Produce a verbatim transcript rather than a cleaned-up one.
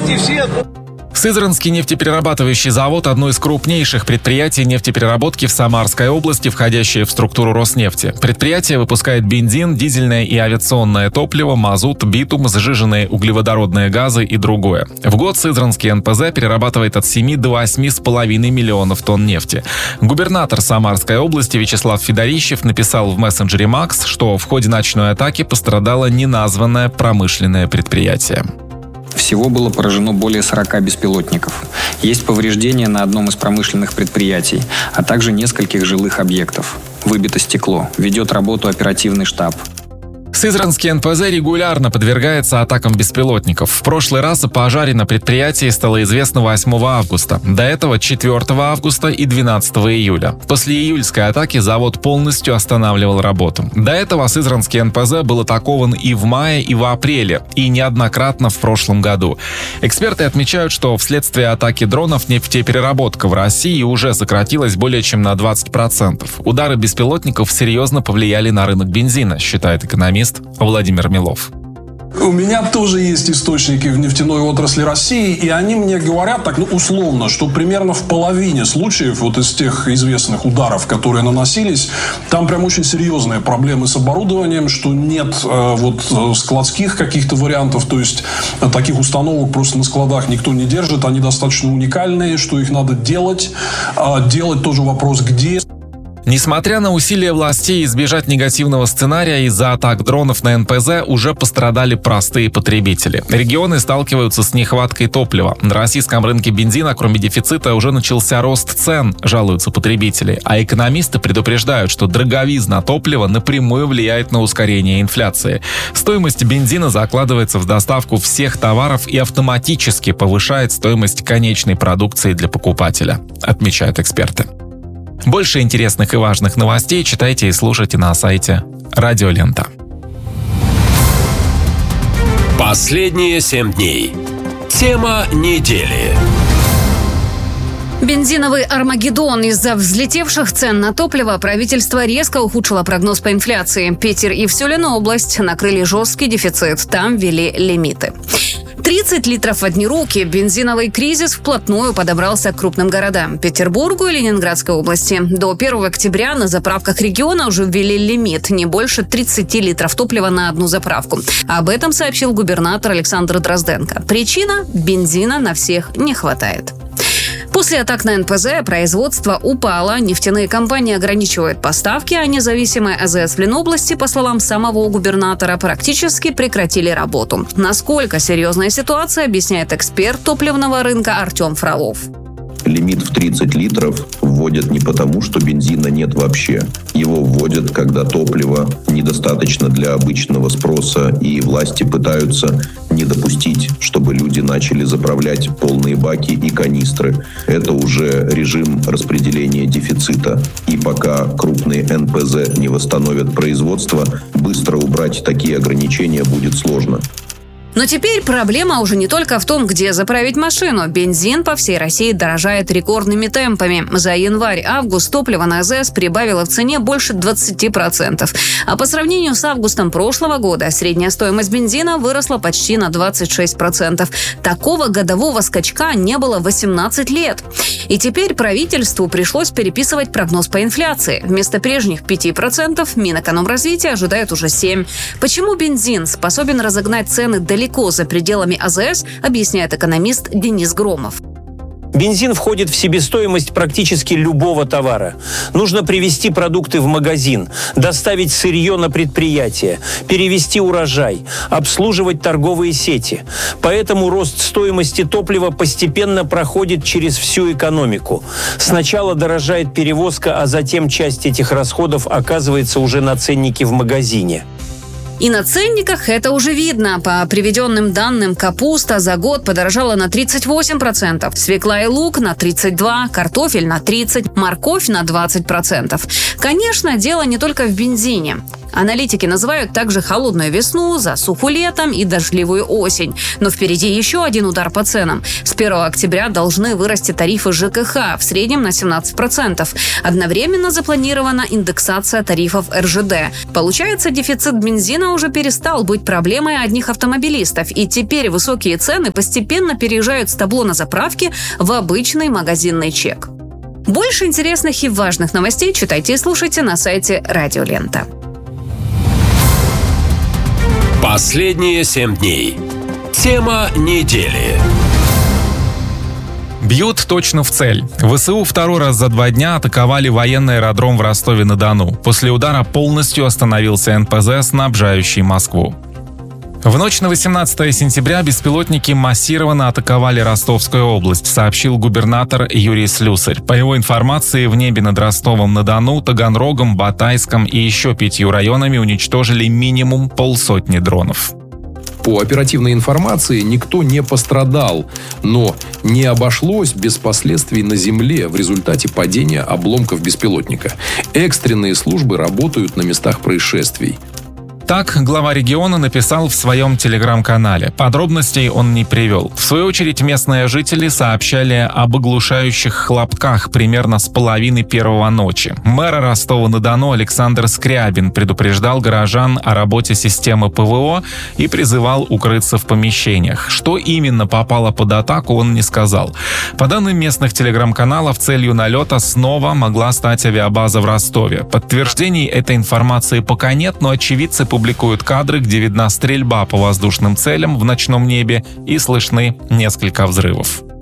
Давайте все... Сызранский нефтеперерабатывающий завод – одно из крупнейших предприятий нефтепереработки в Самарской области, входящее в структуру Роснефти. Предприятие выпускает бензин, дизельное и авиационное топливо, мазут, битум, сжиженные углеводородные газы и другое. В год Сызранский эн пэ зэ перерабатывает от семи до восьми с половиной миллионов тонн нефти. Губернатор Самарской области Вячеслав Федорищев написал в мессенджере Макс, что в ходе ночной атаки пострадало неназванное промышленное предприятие. Всего было поражено более сорока беспилотников. Есть повреждения на одном из промышленных предприятий, а также нескольких жилых объектов. Выбито стекло. Ведет работу оперативный штаб. Сызранский эн пэ зэ регулярно подвергается атакам беспилотников. В прошлый раз о пожаре на предприятии стало известно восьмого августа. До этого четвёртого августа и двенадцатого июля. После июльской атаки завод полностью останавливал работу. До этого Сызранский эн пэ зэ был атакован и в мае, и в апреле, и неоднократно в прошлом году. Эксперты отмечают, что вследствие атаки дронов нефтепереработка в России уже сократилась более чем на двадцать процентов. Удары беспилотников серьезно повлияли на рынок бензина, считает экономист Владимир Милов. У меня тоже есть источники в нефтяной отрасли России, и они мне говорят, так ну, условно, что примерно в половине случаев вот из тех известных ударов, которые наносились, там прям очень серьезные проблемы с оборудованием, что нет э, вот складских каких-то вариантов, то есть э, таких установок просто на складах никто не держит, они достаточно уникальные, что их надо делать, э, делать тоже вопрос где. Несмотря на усилия властей избежать негативного сценария, из-за атак дронов на эн пэ зэ уже пострадали простые потребители. Регионы сталкиваются с нехваткой топлива. На российском рынке бензина, кроме дефицита, уже начался рост цен, жалуются потребители. А экономисты предупреждают, что дороговизна топлива напрямую влияет на ускорение инфляции. Стоимость бензина закладывается в доставку всех товаров и автоматически повышает стоимость конечной продукции для покупателя, отмечают эксперты. Больше интересных и важных новостей читайте и слушайте на сайте Радио Лента. Последние семь дней. Тема недели. Бензиновый Армагеддон. Из-за взлетевших цен на топливо правительство резко ухудшило прогноз по инфляции. Питер и всю Ленобласть накрыли жесткий дефицит. Там ввели лимиты. тридцать литров в одни руки. Бензиновый кризис вплотную подобрался к крупным городам – Петербургу и Ленинградской области. До первого октября на заправках региона уже ввели лимит – не больше тридцати литров топлива на одну заправку. Об этом сообщил губернатор Александр Дрозденко. Причина – бензина на всех не хватает. После атак на эн пэ зэ производство упало, нефтяные компании ограничивают поставки, а независимые а зэ эс в Ленобласти, по словам самого губернатора, практически прекратили работу. Насколько серьезная ситуация, объясняет эксперт топливного рынка Артем Фролов. Лимит в тридцать литров вводят не потому, что бензина нет вообще. Его вводят, когда топлива недостаточно для обычного спроса, и власти пытаются не допустить, чтобы люди начали заправлять полные баки и канистры. Это уже режим распределения дефицита. И пока крупные эн пэ зэ не восстановят производство, быстро убрать такие ограничения будет сложно. Но теперь проблема уже не только в том, где заправить машину. Бензин по всей России дорожает рекордными темпами. За январь-август топливо на а зэ эс прибавило в цене больше двадцати процентов. А по сравнению с августом прошлого года средняя стоимость бензина выросла почти на двадцать шесть процентов. Такого годового скачка не было восемнадцать лет. И теперь правительству пришлось переписывать прогноз по инфляции. Вместо прежних пяти процентов Минэкономразвития ожидает уже семь процентов. Почему бензин способен разогнать цены далеко Далеко за пределами а зэ эс, объясняет экономист Денис Громов. Бензин входит в себестоимость практически любого товара. Нужно привезти продукты в магазин, доставить сырье на предприятие, перевезти урожай, обслуживать торговые сети. Поэтому рост стоимости топлива постепенно проходит через всю экономику. Сначала дорожает перевозка, а затем часть этих расходов оказывается уже на ценнике в магазине. И на ценниках это уже видно. По приведенным данным, капуста за год подорожала на тридцать восемь процентов, свекла и лук на тридцать два процента, картофель на тридцать процентов, морковь на двадцать процентов. Конечно, дело не только в бензине. Аналитики называют также холодную весну, засуху летом и дождливую осень. Но впереди еще один удар по ценам. С первого октября должны вырасти тарифы жэ ка ха в среднем на семнадцать процентов. Одновременно запланирована индексация тарифов эр жэ дэ. Получается, дефицит бензина цена уже перестал быть проблемой одних автомобилистов, и теперь высокие цены постепенно переезжают с табло на заправке в обычный магазинный чек. Больше интересных и важных новостей читайте и слушайте на сайте Радио Лента. Последние семь дней. Тема недели. Бьют точно в цель. ВСУ второй раз за два дня атаковали военный аэродром в Ростове-на-Дону. После удара полностью остановился эн пэ зэ, снабжающий Москву. В ночь на восемнадцатое сентября беспилотники массированно атаковали Ростовскую область, сообщил губернатор Юрий Слюсарь. По его информации, в небе над Ростовом-на-Дону, Таганрогом, Батайском и еще пятью районами уничтожили минимум полсотни дронов. По оперативной информации, никто не пострадал, но не обошлось без последствий на земле в результате падения обломков беспилотника. Экстренные службы работают на местах происшествий. Так глава региона написал в своем телеграм-канале. Подробностей он не привел. В свою очередь, местные жители сообщали об оглушающих хлопках примерно с половины первого ночи. Мэр Ростова-на-Дону Александр Скрябин предупреждал горожан о работе системы пэ вэ о и призывал укрыться в помещениях. Что именно попало под атаку, он не сказал. По данным местных телеграм-каналов, целью налета снова могла стать авиабаза в Ростове. Подтверждений этой информации пока нет, но очевидцы публикуют кадры, где видна стрельба по воздушным целям в ночном небе и слышны несколько взрывов.